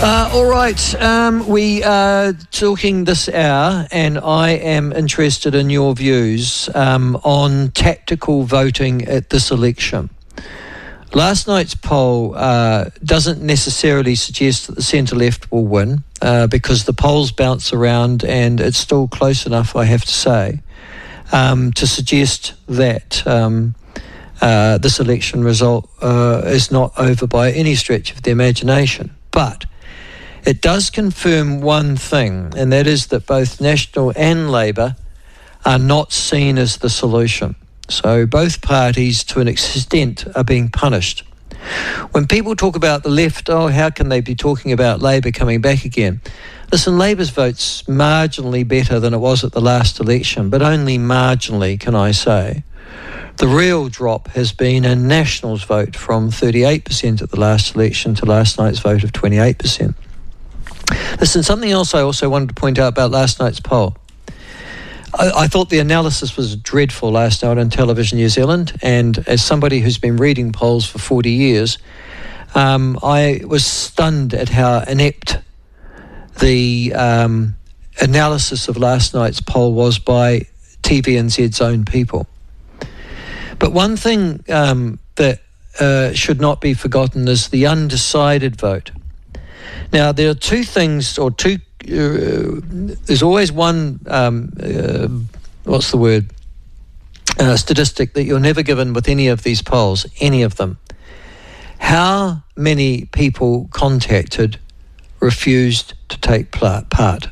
All right, we are talking this hour, and I am interested in your views on tactical voting at this election. Last night's poll doesn't necessarily suggest that the centre-left will win because the polls bounce around and it's still close enough, I have to say, to suggest that this election result is not over by any stretch of the imagination. But it does confirm one thing, and that is that both National and Labour are not seen as the solution. So both parties, to an extent, are being punished. When people talk about the left, oh, how can they be talking about Labour coming back again? Listen, Labour's vote's marginally better than it was at the last election, but only marginally, can I say. The real drop has been in National's vote from 38% at the last election to last night's vote of 28%. Listen, something else I also wanted to point out about last night's poll. I thought the analysis was dreadful last night on Television New Zealand, and as somebody who's been reading polls for 40 years, I was stunned at how inept the analysis of last night's poll was by TVNZ's own people. But one thing that should not be forgotten is the undecided vote. Now, there are two things, or two, there's always one, statistic that you're never given with any of these polls, any of them. How many people contacted refused to take part?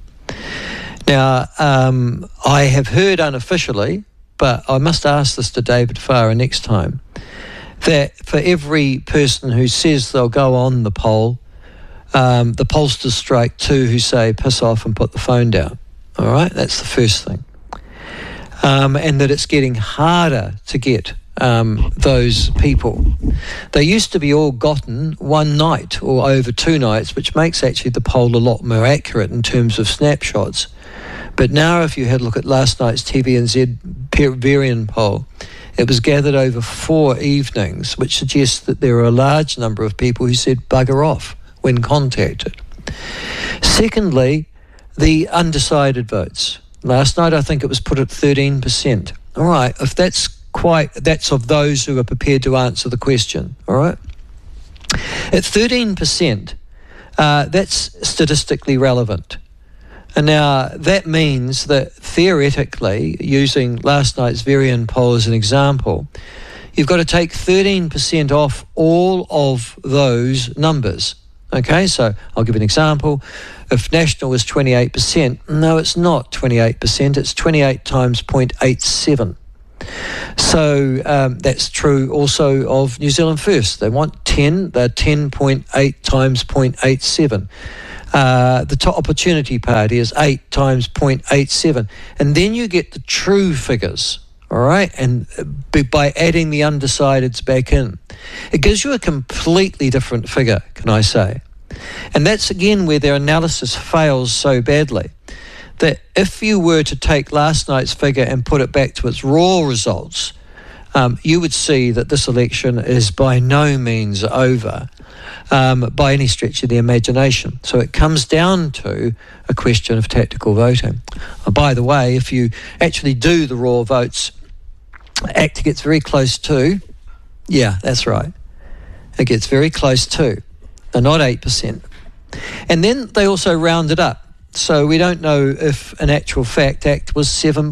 Now, I have heard unofficially, but I must ask this to David Farrar next time, that for every person who says they'll go on the poll, the pollsters strike two who say piss off and put the phone down. All right, that's the first thing. And that it's getting harder to get those people. They used to be all gotten one night or over 2 nights, which makes actually the poll a lot more accurate in terms of snapshots. But now if you had a look at last night's TVNZ Varian poll, it was gathered over 4 evenings, which suggests that there are a large number of people who said bugger off when contacted. Secondly, the undecided votes. Last night I think it was put at 13%. All right, if that's of those who are prepared to answer the question, all right? At 13%, that's statistically relevant. And now that means that theoretically, using last night's Varian poll as an example, you've got to take 13% off all of those numbers. Okay, so I'll give you an example. If National was 28%, no, it's not 28%, it's 28 times 0.87. So that's true also of New Zealand First. They want 10, they're 10.8 times 0.87. The Top Opportunity Party is 8 times 0.87. And then you get the true figures, all right? And by adding the undecideds back in, it gives you a completely different figure, can I say? And that's again where their analysis fails so badly, that if you were to take last night's figure and put it back to its raw results, you would see that this election is by no means over by any stretch of the imagination. So it comes down to a question of tactical voting. By the way, if you actually do the raw votes, ACT gets very close to, yeah, that's right, it gets very close to, they're not 8%. And then they also round it up. So we don't know if in actual fact ACT was 7